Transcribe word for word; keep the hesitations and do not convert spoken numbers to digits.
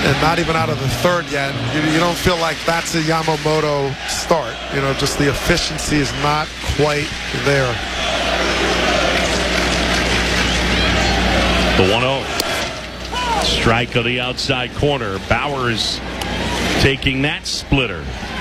and not even out of the third yet. You, you don't feel like that's a Yamamoto start. You know, just the efficiency is not quite there. The one oh. Strike on the outside corner. Bauers taking that splitter.